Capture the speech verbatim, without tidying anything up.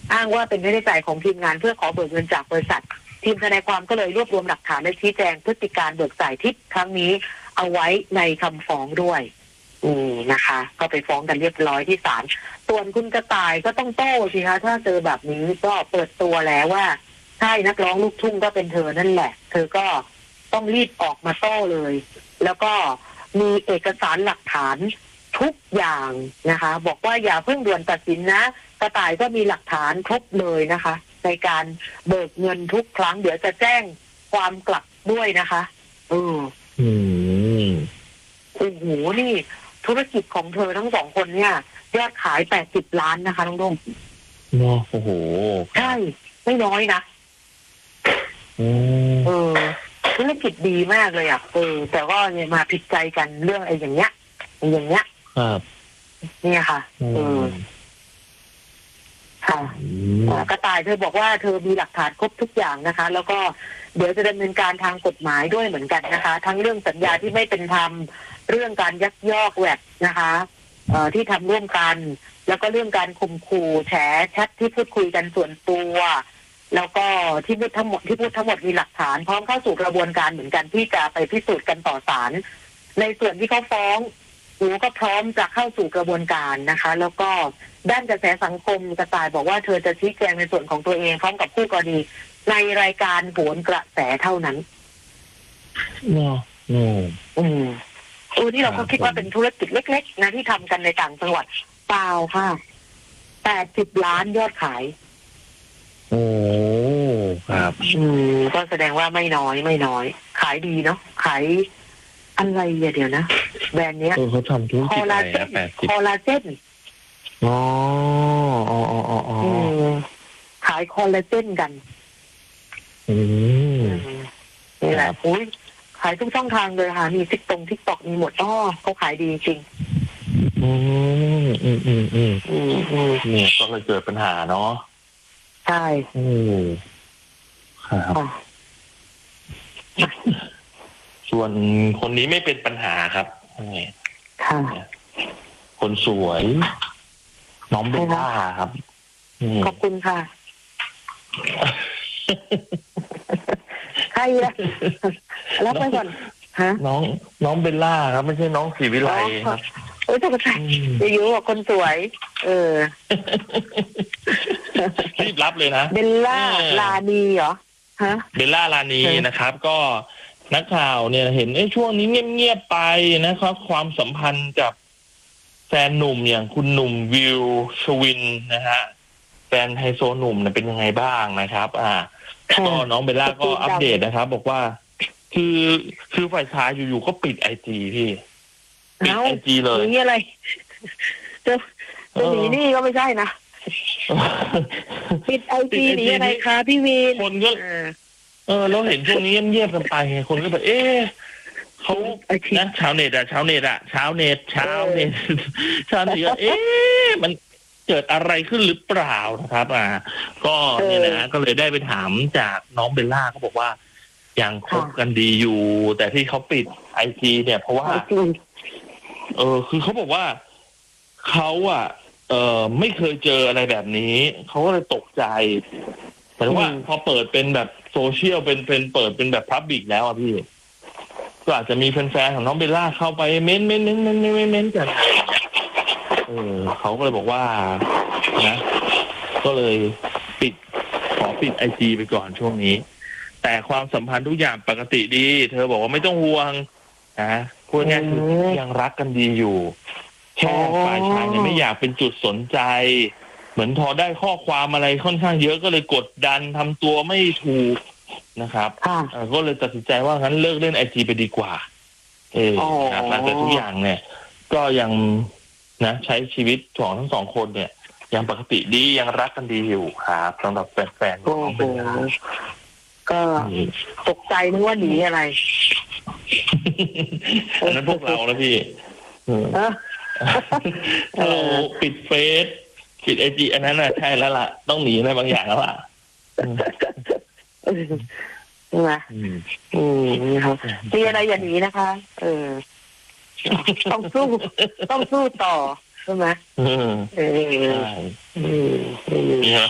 อ้างว่าเป็นค่าใช้จ่ายของทีมงานเพื่อขอเบิกเงินจากบริษัททีมทนายความก็เลยรวบรวมหลักฐานและชี้แจงพฤติการเบิกจ่ายทิปครั้งนี้เอาไว้ในคำฟ้องด้วยอืมนะคะก็ไปฟ้องกันเรียบร้อยที่ศาลส่วนคุณกระต่ายก็ต้องโต้สิคะถ้าเจอแบบนี้ก็เปิดตัวแล้วว่าใช่นักร้องลูกทุ่งก็เป็นเธอนั่นแหละเธอก็ต้องรีบออกมาโต้เลยแล้วก็มีเอกสารหลักฐานทุกอย่างนะคะบอกว่าอย่าเพิ่งด่วนตัดสินนะกระต่ายก็มีหลักฐานครบเลยนะคะในการเบิกเงินทุกครั้งเดี๋ยวจะแจ้งความกลับด้วยนะคะเอออืมโอ้โหนี่ธุรกิจของเธอทั้งสองคนเนี่ยยอดขายแปดสิบล้านนะคะน้องดงเนาะโอ้โหใช่ไม่น้อยนะเออธุรกิจดีมากเลยอ่ะเออแต่ก็เนี่ยมาผิดใจกันเรื่องไอ้อย่างเงี้ยอย่างเงี้ยครับเนี่ยค่ะเออค่ะกระต่ายเธอบอกว่าเธอมีหลักฐานครบทุกอย่างนะคะแล้วก็เดี๋ยวจะดำเนินการทางกฎหมายด้วยเหมือนกันนะคะทั้งเรื่องสัญญาที่ไม่เป็นธรรมเรื่องการยักยอกแวดนะคะเอ่อที่ทำร่วมกันแล้วก็เรื่องการข่มขู่แฉแชทที่พูดคุยกันส่วนตัวแล้วก็ที่พูดทั้งหมดที่พูดทั้งหมดมีหลักฐานพร้อมเข้าสู่กระบวนการเหมือนกันที่จะไปพิสูจน์กันต่อศาลในส่วนที่เขาฟ้องหนูก็พร้อมจะเข้าสู่กระบวนการนะคะแล้วก็ด้านกระแสสังคมกระต่ายบอกว่าเธอจะชี้แจงในส่วนของตัวเองพร้อมกับคู่กรณีในรายการโหนกระแสเท่านั้นเนาะอืมอืมเออที่เราก็คิดว่าเป็นธุรกิจเล็กๆนะที่ทำกันในต่างจังหวัดเปล่าค่ะแปดสิบล้านยอดขายโอ้ครับอืมก็แสดงว่าไม่น้อยไม่น้อยขายดีเนาะขายอะไรเดี๋ยวนะแบรนด์เนี้ยเขาทำธุรกิจอะไรนะแปดสิบคอลลาเจนอ๋ออ๋ออ๋ออ๋อขายคอลลาเจนกันอืมนี่แหละอุ้ยขายทุกช่องทางเลยค่ะมีทิกตงทิกตอกมีหมดอ๋อเขาขายดีจริงอืมอืมอืมอืมอืมอืมเนี่ยก็เลยเกิดปัญหาเนาะใช่อืมครับส่วนคนนี้ไม่เป็นปัญหาครับค่ะคนสวยน้องเบลล่าครับขอบคุณค่ะใครอะรับไปก่อนฮะน้องน้องเบลล่าครับไม่ใช่น้องศรีวิไลครับเอ้ยต้องใช่จะอยู่กับคนสวยเออรีบรับเลยนะเบลล่าลานีเหรอฮะเบลล่าลานีนะครับก็นักข่าวเนี่ยเห็นไอ้ช่วงนี้เงียบๆไปนะครับความสัมพันธ์กับแฟนหนุ่มอย่างคุณหนุ่มวิวชวินนะฮะแฟนไฮโซหนุ่มเนี่ยเป็นยังไงบ้างนะครับอ่าก็น้องเบลล่าก็อัปเดตนะครับบอกว่าคือคือฝ่ายชายอยู่ๆก็ปิดไอจีพี่ปิดไอจีเลยนี่อะไรจะจะหนีนี่ก็ไม่ใช่นะปิดไอจีหนีอะไรคะพี่วีนคนก็เออเราเห็นช่วงนี้เงียบๆกันไปคนก็แบบเอ๊ะเขานะชาวเน็ตอะชาวเน็ตอะชาวเน็ตชาวเน็ตชาวเน็ตเอ๊ะมันเกิดอะไรขึ้นหรือเปล่านะครับอ่าก็เนี่ยนะก็เลยได้ไปถามจากน้องเบลล่าเขาบอกว่ายังคบกันดีอยู่แต่ที่เขาปิดไอจีเนี่ยเพราะว่าเออคือเขาบอกว่าเขาอ่ะเออไม่เคยเจออะไรแบบนี้เขาก็เลยตกใจหมายถึงว่าพอเปิดเป็นแบบโซเชียลเป็นเป็นเปิดเป็นแบบพับบิกแล้วอ่ะพี่ก็อาจจะมีแฟนๆของน้องเบลล่าเข้าไปเม้นเม้นเม้นเม้นเม้นเม้นกันเออเขาก็เลยบอกว่านะก็เลยปิดขอปิดไอจีไปก่อนช่วงนี้แต่ความสัมพันธ์ทุกอย่างปกติดีเธอบอกว่าไม่ต้องห่วงนะพูดง่ายคือยังรักกันดีอยู่แค่ฝ่ายชายเนี่ยไม่อยากเป็นจุดสนใจเหมือนพอได้ข้อความอะไรค่อนข้างเยอะก็เลยกดดันทำตัวไม่ถูกนะครับก็เลยตัดสินใจว่างั้นเลิกเล่นไอจีไปดีกว่าเออนะแต่ทุกอย่างเนี่ยก็ยังนะใช้ชีวิตของทั้งสองคนเนี่ยยังปกติดียังรักกันดีอยู่ครับสำหรับแฟนๆของเป็นก็ตกใจนึกว่าหนีอะไรอันนั้นพวกเราแล้วพี่เราปิดเฟซปิดไอจีอันนั้นน่ะใช่แล้วล่ะต้องหนีอะไรบางอย่างแล้วล่ะใช่ไหมอืมครับมีอะไรอย่าหนีนะคะเออต้องสู้ต้องสู้ต่อใช่ไหมเออ